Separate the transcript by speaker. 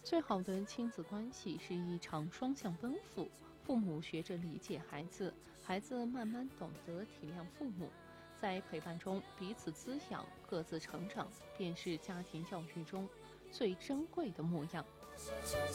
Speaker 1: 最好的亲子关系是一场双向奔赴，父母学着理解孩子，孩子慢慢懂得体谅父母，在陪伴中彼此滋养，各自成长，便是家庭教育中最珍贵的模样。